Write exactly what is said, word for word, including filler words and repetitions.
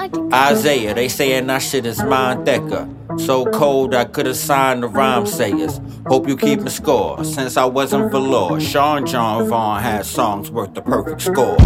Isaiah, they saying that shit is mind thicker. So cold I could've signed the rhyme sayers. Hope you keepin' score, since I wasn't velour. Sean John Vaughn had songs worth the perfect score.